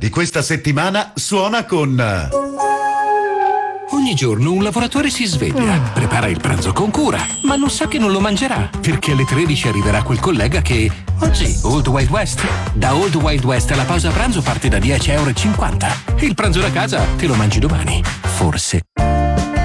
di questa settimana suona con... Ogni giorno un lavoratore si sveglia, prepara il pranzo con cura, ma non sa che non lo mangerà, perché alle 13 arriverà quel collega che... Oggi, Old Wild West. Da Old Wild West la pausa pranzo parte da €10,50. Il pranzo da casa te lo mangi domani. Forse.